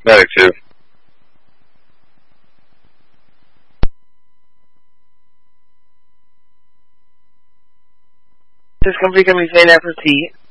Negative. This company can be saying that proceed.